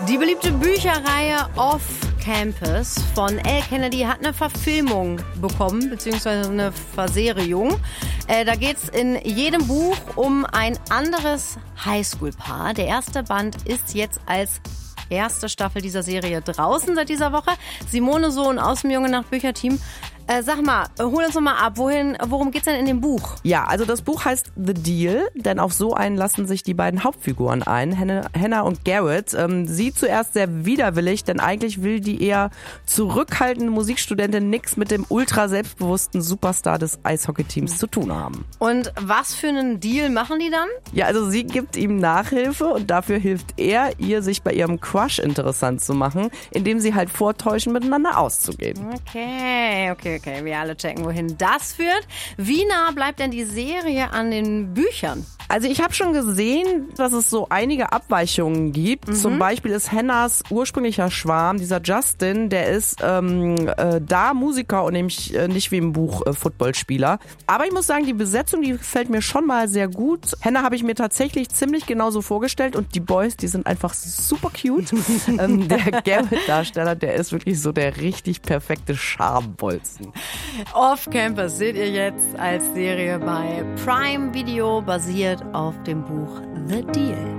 Die beliebte Bücherreihe Off Campus von Elle Kennedy hat eine Verfilmung bekommen, beziehungsweise eine Verserierung. Da geht's in jedem Buch um ein anderes Highschool-Paar. Der erste Band ist jetzt als erste Staffel dieser Serie draußen seit dieser Woche. Simone Sohn aus dem Junge Nacht Bücherteam. Sag mal, hol uns doch mal ab. Worum geht's denn in dem Buch? Ja, also das Buch heißt The Deal, denn auf so einen lassen sich die beiden Hauptfiguren ein, Hannah und Garrett. Sie zuerst sehr widerwillig, denn eigentlich will die eher zurückhaltende Musikstudentin nichts mit dem ultra selbstbewussten Superstar des Eishockeyteams zu tun haben. Und was für einen Deal machen die dann? Ja, also sie gibt ihm Nachhilfe und dafür hilft er ihr, sich bei ihrem Crush interessant zu machen, indem sie halt vortäuschen, miteinander auszugehen. Okay, wir alle checken, wohin das führt. Wie nah bleibt denn die Serie an den Büchern? Also ich habe schon gesehen, dass es so einige Abweichungen gibt. Zum Beispiel ist Hannahs ursprünglicher Schwarm, dieser Justin, der ist da Musiker und nämlich nicht wie im Buch Footballspieler. Aber ich muss sagen, die Besetzung, die gefällt mir schon mal sehr gut. Hannah habe ich mir tatsächlich ziemlich genauso vorgestellt und die Boys, die sind einfach super cute. Der Garrett-Darsteller, der ist wirklich so der richtig perfekte Schambolzen. Off Campus seht ihr jetzt als Serie bei Prime Video, basiert auf dem Buch The Deal.